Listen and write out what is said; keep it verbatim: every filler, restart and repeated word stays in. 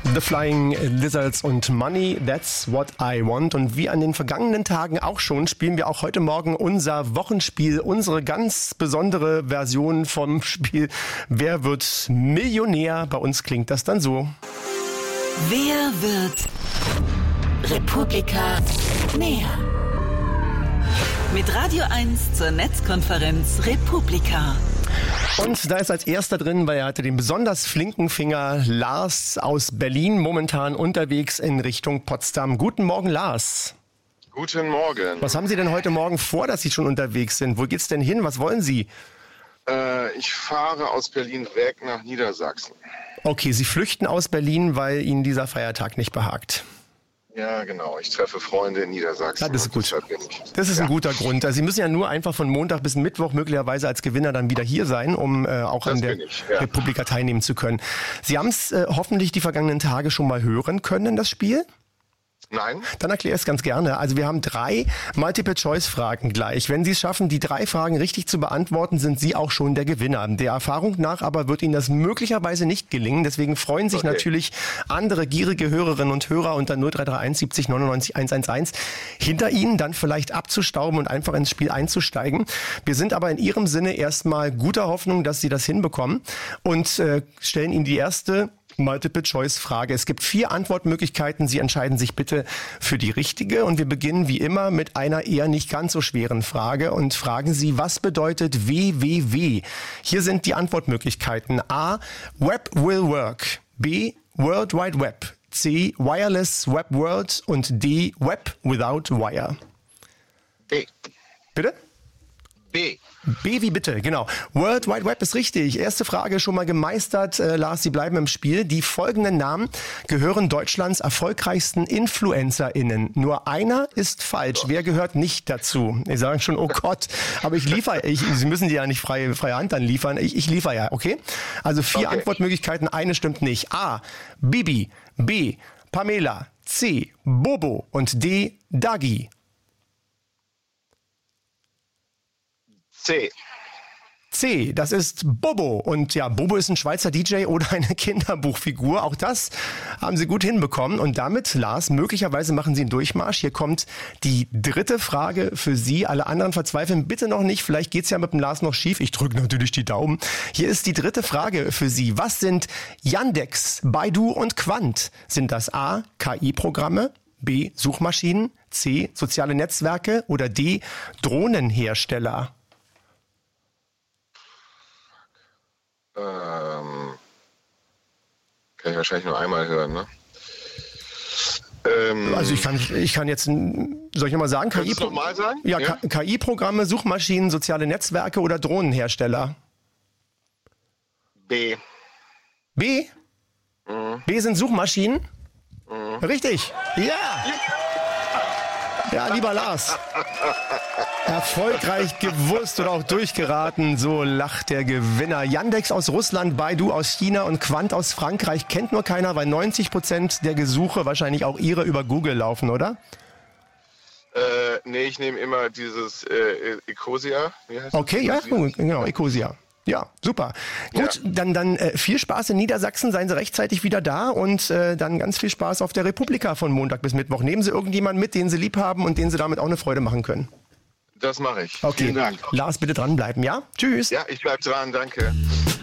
The Flying Lizards und Money, That's What I Want. Und wie an den vergangenen Tagen auch schon, spielen wir auch heute Morgen unser Wochenspiel, unsere ganz besondere Version vom Spiel Wer wird Millionär? Bei uns klingt das dann so. Wer wird Republika näher? Mit Radio eins zur Netzkonferenz Republika. Und da ist als erster drin, weil er hatte den besonders flinken Finger, Lars aus Berlin, momentan unterwegs in Richtung Potsdam. Guten Morgen, Lars. Guten Morgen. Was haben Sie denn heute Morgen vor, dass Sie schon unterwegs sind? Wo geht's denn hin? Was wollen Sie? Äh, ich fahre aus Berlin weg nach Niedersachsen. Okay, Sie flüchten aus Berlin, weil Ihnen dieser Feiertag nicht behagt. Ja, genau. Ich treffe Freunde in Niedersachsen. Ja, das ist gut. Ich, das ist ja. ein guter Grund. Also Sie müssen ja nur einfach von Montag bis Mittwoch möglicherweise als Gewinner dann wieder hier sein, um äh, auch das an der ich, ja. Republika teilnehmen zu können. Sie haben es äh, hoffentlich die vergangenen Tage schon mal hören können, das Spiel? Nein. Dann erkläre ich es ganz gerne. Also wir haben drei Multiple-Choice-Fragen gleich. Wenn Sie es schaffen, die drei Fragen richtig zu beantworten, sind Sie auch schon der Gewinner. Der Erfahrung nach aber wird Ihnen das möglicherweise nicht gelingen. Deswegen freuen sich okay. natürlich andere gierige Hörerinnen und Hörer unter null drei drei eins siebzig neunundneunzig hundertelf hinter Ihnen dann vielleicht abzustauben und einfach ins Spiel einzusteigen. Wir sind aber in Ihrem Sinne erstmal guter Hoffnung, dass Sie das hinbekommen und äh, stellen Ihnen die erste Multiple-Choice-Frage. Es gibt vier Antwortmöglichkeiten. Sie entscheiden sich bitte für die richtige. Und wir beginnen wie immer mit einer eher nicht ganz so schweren Frage und fragen Sie, was bedeutet W W W? Hier sind die Antwortmöglichkeiten. A. Web will work. B. World Wide Web. C. Wireless Web World. Und D. Web without wire. B. Bitte? B. B wie bitte, genau. World Wide Web ist richtig. Erste Frage schon mal gemeistert. Äh, Lars, Sie bleiben im Spiel. Die folgenden Namen gehören Deutschlands erfolgreichsten InfluencerInnen. Nur einer ist falsch. Wer gehört nicht dazu? Sie sagen schon, oh Gott, aber ich liefere, ich, Sie müssen die ja nicht freie, freie Hand dann liefern. Ich, ich liefere ja, okay? Also vier okay. Antwortmöglichkeiten, eine stimmt nicht. A. Bibi. B. Pamela. C. Bobo. Und D. Dagi. C. C, das ist Bobo. Und ja, Bobo ist ein Schweizer D J oder eine Kinderbuchfigur. Auch das haben Sie gut hinbekommen. Und damit, Lars, möglicherweise machen Sie einen Durchmarsch. Hier kommt die dritte Frage für Sie. Alle anderen verzweifeln bitte noch nicht. Vielleicht geht's ja mit dem Lars noch schief. Ich drücke natürlich die Daumen. Hier ist die dritte Frage für Sie. Was sind Yandex, Baidu und Quant? Sind das A, K I-Programme, B, Suchmaschinen, C, soziale Netzwerke oder D, Drohnenhersteller? Ähm, kann ich wahrscheinlich nur einmal hören, ne? Ähm, also ich kann, ich kann jetzt, soll ich nochmal sagen? Kannst du es nochmal sagen? Ja, ja? K I-Programme, Suchmaschinen, soziale Netzwerke oder Drohnenhersteller? B. B? Mhm. B sind Suchmaschinen? Mhm. Richtig. Ja! Ja, lieber Lars. Erfolgreich gewusst oder auch durchgeraten, so lacht der Gewinner. Yandex aus Russland, Baidu aus China und Quant aus Frankreich kennt nur keiner, weil neunzig Prozent der Gesuche wahrscheinlich auch Ihre über Google laufen, oder? Äh, nee, ich nehme immer dieses äh, Ecosia. Wie heißt okay, das? ja, genau, Ecosia. Ja, super. Gut, ja. dann, dann äh, viel Spaß in Niedersachsen, seien Sie rechtzeitig wieder da und äh, dann ganz viel Spaß auf der Republika von Montag bis Mittwoch. Nehmen Sie irgendjemanden mit, den Sie lieb haben und den Sie damit auch eine Freude machen können. Das mache ich. Okay. Vielen Dank. Lars, bitte dranbleiben, ja? Tschüss. Ja, ich bleib dran, danke.